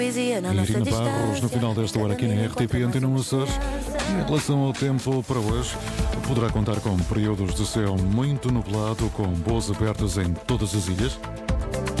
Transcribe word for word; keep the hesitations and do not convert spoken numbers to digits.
Irina Barros, no final desta hora aqui na R T P Antena Açores. Em relação ao tempo para hoje, poderá contar com períodos de céu muito nublado, com boas abertas em todas as ilhas.